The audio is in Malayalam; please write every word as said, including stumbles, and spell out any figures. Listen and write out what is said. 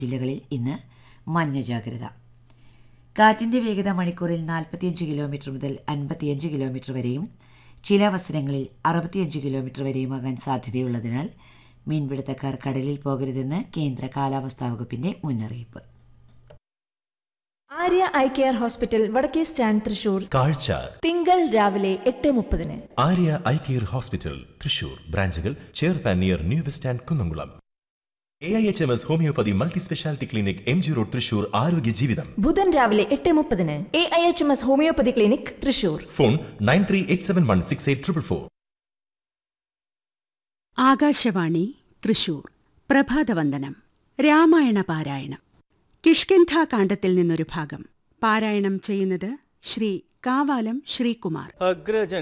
ജില്ലകളിൽ ഇന്ന് മഞ്ഞ ജാഗ്രത. കാറ്റിൻ്റെ വേഗത മണിക്കൂറിൽ നാൽപ്പത്തിയഞ്ച് കിലോമീറ്റർ മുതൽ അൻപത്തിയഞ്ച് കിലോമീറ്റർ വരെയും ചില അവസരങ്ങളിൽ അറുപത്തിയഞ്ച് കിലോമീറ്റർ വരെയുമാകാൻ സാധ്യതയുള്ളതിനാൽ മീൻപിടുത്തക്കാർ കടലിൽ പോകരുതെന്ന് കേന്ദ്ര കാലാവസ്ഥാ വകുപ്പിന്റെ മുന്നറിയിപ്പ്. ആര്യ ഐ കെയർ ഹോസ്പിറ്റൽ വടക്കേ സ്റ്റാൻഡ് തൃശൂർ. കാഴ്ച തിങ്കൾ രാവിലെ എട്ട് മുപ്പതിന്. Arya eye care hospital Thrissur ബ്രാഞ്ചുകൾ ചെയർപാൻ near new bus stand Kunnamkulam. A I H M S homeopathy multi speciality clinic M G road Thrissur. ആരോഗ്യ ജീവിതം ബുധൻ രാവിലെ എട്ട് മുപ്പതിന്. A I H M S homeopathy clinic Thrissur. Phone nine three eight seven one six eight triple four. Akashvani Thrissur. പ്രഭാതവന്ദനം. Ramayana പാരായണം. കിഷ്കിന്ധാകാന്ഡത്തിൽ നിന്നൊരു ഭാഗം പാരായണം ചെയ്യുന്നത് ശ്രീ കാവാലം ശ്രീകുമാർ. അഗ്രജൻ